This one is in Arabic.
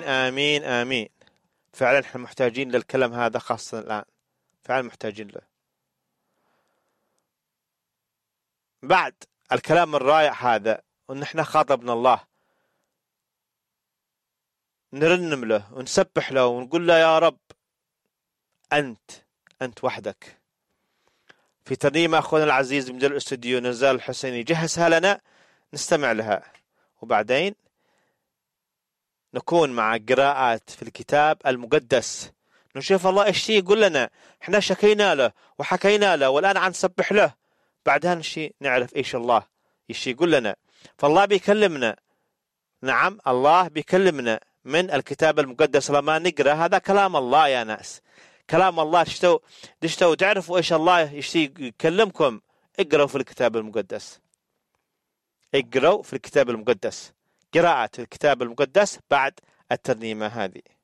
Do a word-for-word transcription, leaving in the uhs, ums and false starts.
آمين آمين. فعلا احنا محتاجين للكلام هذا خاصة الآن، فعلا محتاجين له. بعد الكلام الرائع هذا وان احنا خاطبنا الله، نرنم له ونسبح له ونقول له يا رب أنت أنت وحدك. في ترنيمة أخونا العزيز من الاستوديو نزال الحسيني جهزها لنا، نستمع لها وبعدين نكون مع قراءات في الكتاب المقدس، نشوف الله ايش يقول لنا. احنا شكينا له وحكينا له والآن عن نسبح له، بعدها نشي نعرف ايش الله ايش يقول لنا. فالله بيكلمنا، نعم الله بيكلمنا من الكتاب المقدس. لما نقرأ هذا كلام الله يا ناس، كلام الله. تشتوا تشتوا تعرفوا ايش الله يشتي يكلمكم، اقرأوا في الكتاب المقدس، اقرأوا في الكتاب المقدس. قراءة الكتاب المقدس بعد الترنيمة هذه.